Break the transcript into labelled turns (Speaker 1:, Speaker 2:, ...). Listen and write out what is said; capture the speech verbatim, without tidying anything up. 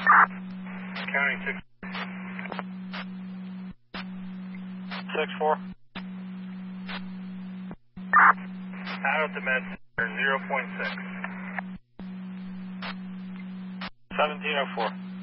Speaker 1: County six. six four. Out of the med center, zero point six. seventeen oh four.